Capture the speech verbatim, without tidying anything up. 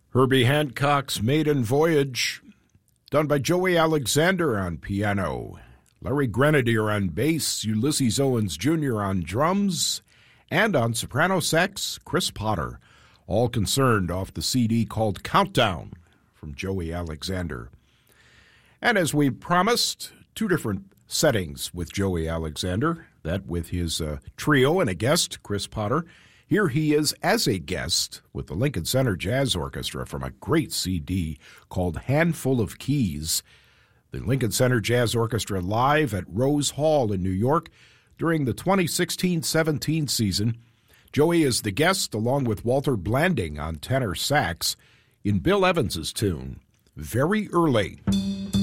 Herbie Hancock's Maiden Voyage, done by Joey Alexander on piano, Larry Grenadier on bass, Ulysses Owens Junior on drums, and on soprano sax, Chris Potter, all concerned off the C D called Countdown from Joey Alexander. And as we promised, two different settings with Joey Alexander, that with his uh, trio and a guest, Chris Potter. Here he is as a guest with the Lincoln Center Jazz Orchestra from a great C D called Handful of Keys. The Lincoln Center Jazz Orchestra live at Rose Hall in New York during the twenty sixteen seventeen season. Joey is the guest along with Walter Blanding on tenor sax in Bill Evans's tune, Very Early.